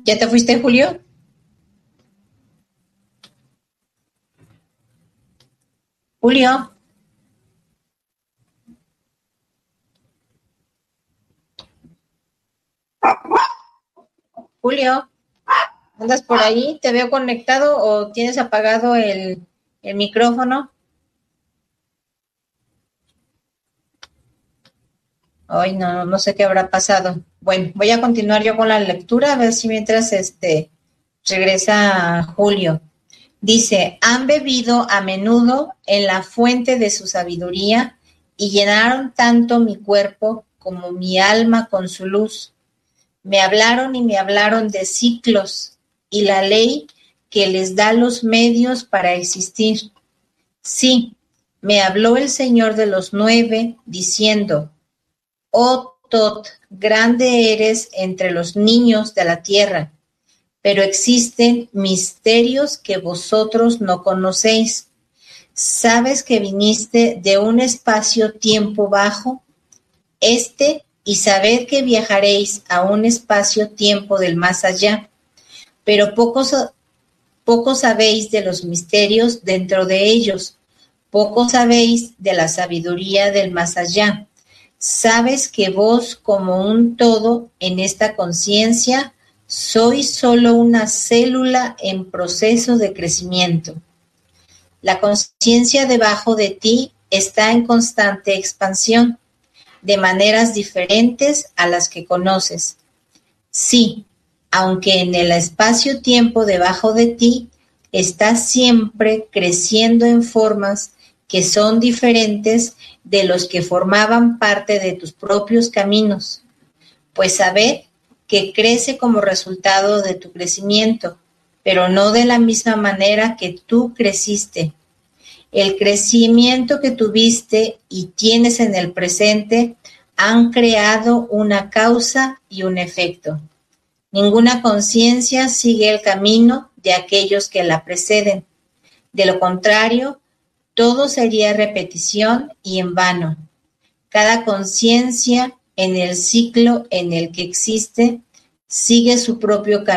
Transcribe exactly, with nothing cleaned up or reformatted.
¿Ya te fuiste, Julio? Julio, Julio, ¿andas por ahí? ¿Te veo conectado o tienes apagado el, el micrófono? Ay, no, no sé qué habrá pasado. Bueno, voy a continuar yo con la lectura, a ver si mientras este regresa Julio. Dice, han bebido a menudo en la fuente de su sabiduría y llenaron tanto mi cuerpo como mi alma con su luz. Me hablaron y me hablaron de ciclos y la ley que les da los medios para existir. Sí, me habló el Señor de los nueve, diciendo, oh Tot, grande eres entre los niños de la tierra, pero existen misterios que vosotros no conocéis. ¿Sabes que viniste de un espacio-tiempo bajo? Este, y sabed que viajaréis a un espacio-tiempo del más allá, pero pocos, poco sabéis de los misterios dentro de ellos, poco sabéis de la sabiduría del más allá. Sabes que vos, como un todo en esta conciencia, sois solo una célula en proceso de crecimiento. La conciencia debajo de ti está en constante expansión, de maneras diferentes a las que conoces. Sí, aunque en el espacio-tiempo debajo de ti está siempre creciendo en formas que son diferentes de los que formaban parte de tus propios caminos, pues sabed que crece como resultado de tu crecimiento, pero no de la misma manera que tú creciste. El crecimiento que tuviste y tienes en el presente han creado una causa y un efecto. Ninguna conciencia sigue el camino de aquellos que la preceden. De lo contrario, todo sería repetición y en vano. Cada conciencia en el ciclo en el que existe sigue su propio camino.